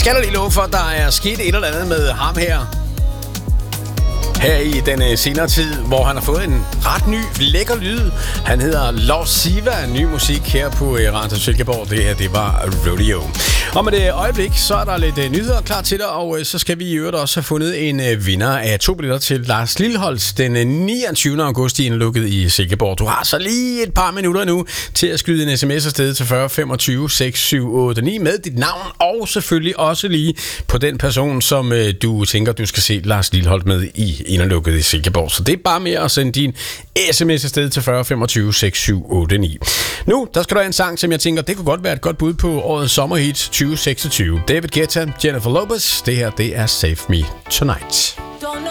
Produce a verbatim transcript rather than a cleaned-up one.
Skal der lige love for, at der er sket et eller andet med ham her. Her i den senere tid, hvor han har fået en ret ny, lækker lyd. Han hedder Lars Siva, ny musik her på Radio Silkeborg. Det her, det var Rodeo. Og med det øjeblik, så er der lidt nyheder klar til dig, og så skal vi i øvrigt også have fundet en vinder af to billetter til Lars Lilholdt den niogtyvende august i indlukket i Silkeborg. Du har så lige et par minutter nu til at skyde en sms afsted til fyrre femogtyve seks syv otte ni med dit navn, og selvfølgelig også lige på den person, som du tænker, du skal se Lars Lilholdt med i indlukket i Silkeborg. Så det er bare med at sende din sms afsted til fyrre femogtyve seks syv otte ni. Nu, der skal der en sang, som jeg tænker, det kunne godt være et godt bud på årets sommerhit tyve seksogtyve. David Guetta, Jennifer Lopez. Det her, det er Save Me Tonight.